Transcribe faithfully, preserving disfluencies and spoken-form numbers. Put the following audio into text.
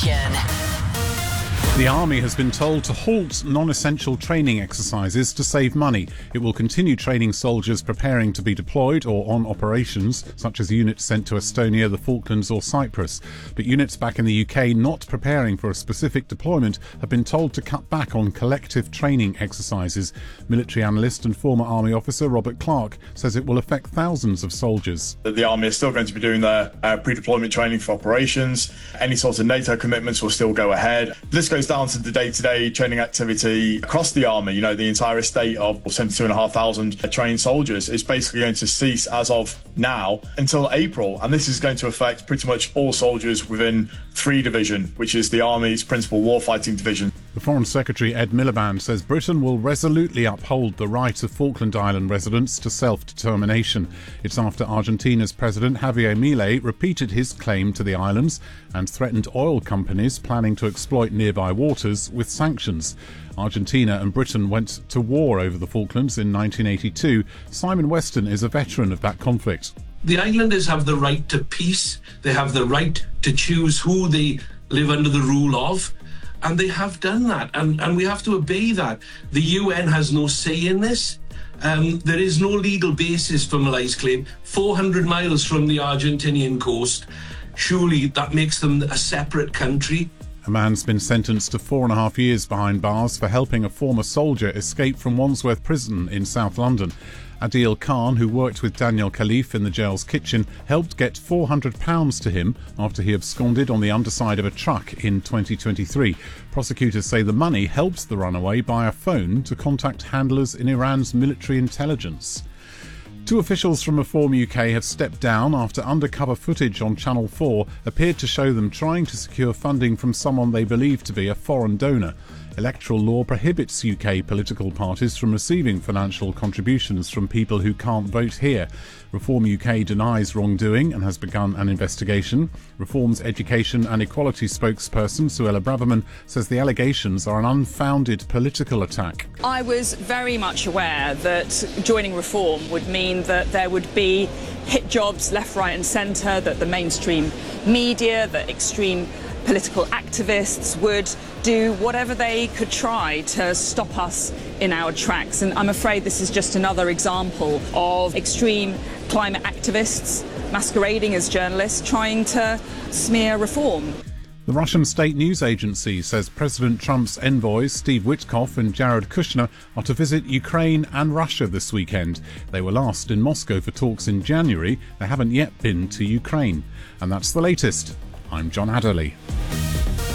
Nation. The Army has been told to halt non-essential training exercises to save money. It will continue training soldiers preparing to be deployed or on operations, such as units sent to Estonia, the Falklands or Cyprus. But units back in the U K not preparing for a specific deployment have been told to cut back on collective training exercises. Military analyst and former Army officer Robert Clark says it will affect thousands of soldiers. The Army is still going to be doing their uh, pre-deployment training for operations. Any sort of NATO commitments will still go ahead. This goes down to the day-to-day training activity across the Army. You know, the entire estate of seventy-two thousand five hundred trained soldiers is basically going to cease as of now until April, and this is going to affect pretty much all soldiers within three Division, which is the Army's principal warfighting division. The Foreign Secretary Ed Miliband says Britain will resolutely uphold the right of Falkland Island residents to self-determination. It's after Argentina's President Javier Milei repeated his claim to the islands and threatened oil companies planning to exploit nearby waters with sanctions. Argentina and Britain went to war over the Falklands in nineteen eighty-two. Simon Weston is a veteran of that conflict. The islanders have the right to peace. They have the right to choose who they live under the rule of. And they have done that, and, and we have to obey that. The U N has no say in this. Um, there is no legal basis for Milei's claim. four hundred miles from the Argentinian coast. Surely that makes them a separate country. A man's been sentenced to four and a half years behind bars for helping a former soldier escape from Wandsworth Prison in South London. Adil Khan, who worked with Daniel Khalif in the jail's kitchen, helped get four hundred pounds to him after he absconded on the underside of a truck in twenty twenty-three. Prosecutors say the money helped the runaway buy a phone to contact handlers in Iran's military intelligence. Two officials from Reform U K have stepped down after undercover footage on Channel four appeared to show them trying to secure funding from someone they believe to be a foreign donor. Electoral law prohibits U K political parties from receiving financial contributions from people who can't vote here. Reform U K denies wrongdoing and has begun an investigation. Reform's Education and Equality spokesperson, Suella Braverman, says the allegations are an unfounded political attack. I was very much aware that joining Reform would mean that there would be hit jobs left, right and centre, that the mainstream media, that extreme political activists would do whatever they could try to stop us in our tracks. And I'm afraid this is just another example of extreme climate activists masquerading as journalists trying to smear Reform. The Russian state news agency says President Trump's envoys Steve Witkoff and Jared Kushner are to visit Ukraine and Russia this weekend. They were last in Moscow for talks in January. They haven't yet been to Ukraine. And that's the latest. I'm John Adderley.